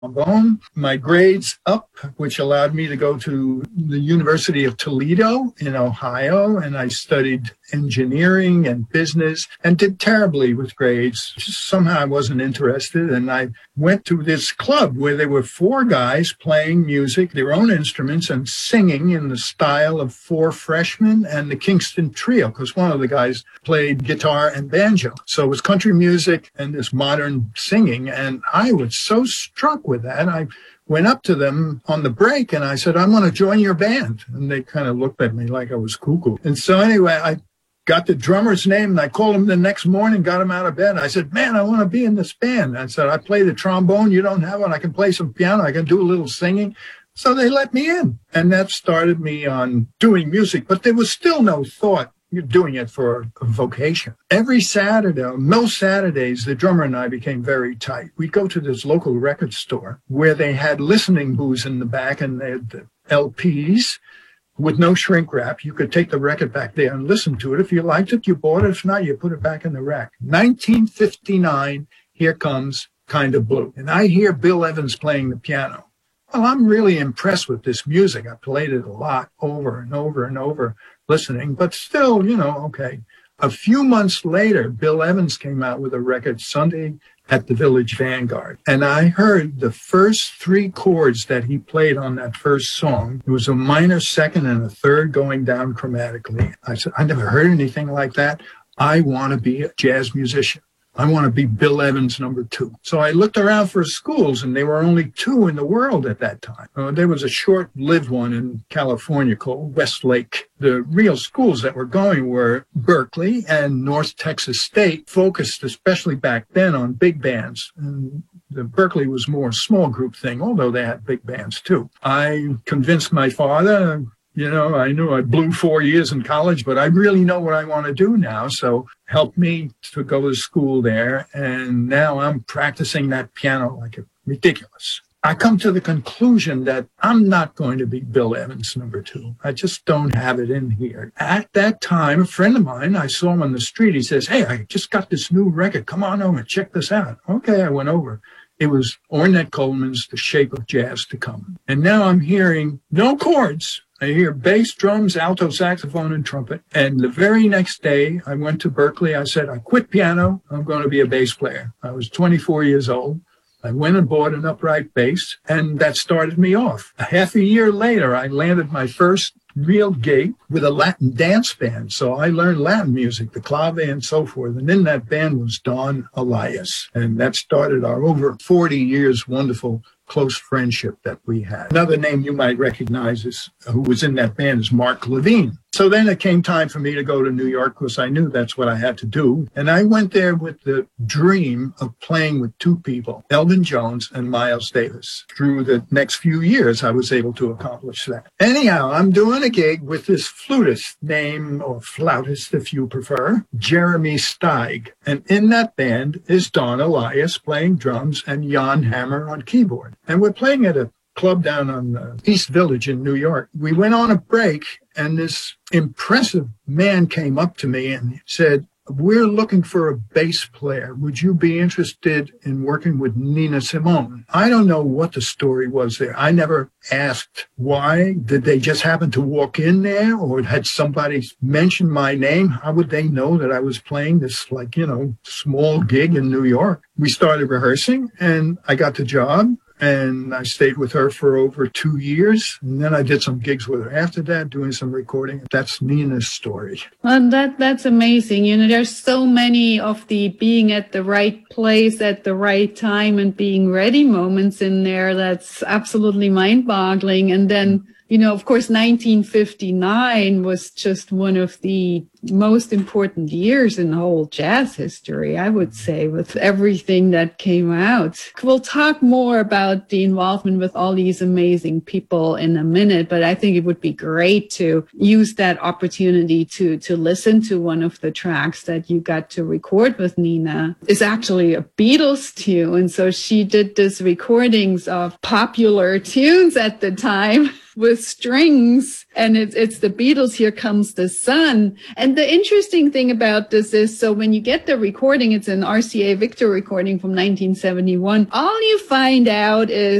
trombone. My grades up, which allowed me to go to the University of Toledo in Ohio, and I studied engineering and business and did terribly with grades. Just somehow I wasn't interested, and I went to this club where there were four guys playing music, their own instruments, and singing in the style of Four Freshmen and the Kingston Trio, because one of the guys played guitar and banjo. So it was country music and this modern singing, and I was so struck with that. I went up to them on the break and I said, I want to join your band. And they kind of looked at me like I was cuckoo. And so anyway, I got the drummer's name and I called him the next morning, got him out of bed. I said, man, I want to be in this band. I said, I play the trombone. You don't have one. I can play some piano. I can do a little singing. So they let me in. And that started me on doing music. But there was still no thought you're doing it for a vocation. Every Saturday, most Saturdays, the drummer and I became very tight. We'd go to this local record store where they had listening booths in the back and they had the LPs with no shrink wrap. You could take the record back there and listen to it. If you liked it, you bought it. If not, you put it back in the rack. 1959, here comes Kind of Blue. And I hear Bill Evans playing the piano. Well, I'm really impressed with this music. I played it a lot over and over and over listening, but still, okay. A few months later, Bill Evans came out with a record, Sunday at the Village Vanguard. And I heard the first three chords that he played on that first song. It was a minor second and a third going down chromatically. I said, I never heard anything like that. I want to be a jazz musician. I want to be Bill Evans #2. So I looked around for schools, and there were only two in the world at that time. There was a short-lived one in California called Westlake. The real schools that were going were Berkeley and North Texas State, focused especially back then on big bands. And the Berkeley was more a small group thing, although they had big bands too. I convinced my father, I knew I blew 4 years in college, but I really know what I want to do now. So helped me to go to school there. And now I'm practicing that piano like ridiculous. I come to the conclusion that I'm not going to be Bill Evans #2. I just don't have it in here. At that time, a friend of mine, I saw him on the street. He says, hey, I just got this new record. Come on over and check this out. Okay, I went over. It was Ornette Coleman's The Shape of Jazz to Come. And now I'm hearing no chords. I hear bass, drums, alto saxophone, and trumpet. And the very next day, I went to Berkeley. I said, I quit piano. I'm going to be a bass player. I was 24 years old. I went and bought an upright bass, and that started me off. A half a year later, I landed my first real gig with a Latin dance band. So I learned Latin music, the clave and so forth. And in that band was Don Elias. And that started our over 40 years wonderful close friendship that we had. Another name you might recognize who was in that band is Mark Levine. So then it came time for me to go to New York because I knew that's what I had to do. And I went there with the dream of playing with two people, Elvin Jones and Miles Davis. Through the next few years, I was able to accomplish that. Anyhow, I'm doing a gig with this flutist name, or flautist if you prefer, Jeremy Steig. And in that band is Don Elias playing drums and Jan Hammer on keyboard. And we're playing at a club down on East Village in New York. We went on a break, and this impressive man came up to me and said, we're looking for a bass player. Would you be interested in working with Nina Simone? I don't know what the story was there. I never asked why. Did they just happen to walk in there, or had somebody mentioned my name? How would they know that I was playing this, small gig in New York? We started rehearsing, and I got the job. And I stayed with her for over 2 years. And then I did some gigs with her after that, doing some recording. That's Nina's story. Well, that's amazing. There's so many of the being at the right place at the right time and being ready moments in there. That's absolutely mind-boggling. And then, of course, 1959 was just one of the most important years in whole jazz history, I would say, with everything that came out. We'll talk more about the involvement with all these amazing people in a minute, but I think it would be great to use that opportunity to listen to one of the tracks that you got to record with Nina. It's actually a Beatles tune, and so she did this recordings of popular tunes at the time. with strings, and it's the Beatles, Here Comes the Sun. And the interesting thing about this is, so when you get the recording, it's an RCA Victor recording from 1971. All you find out is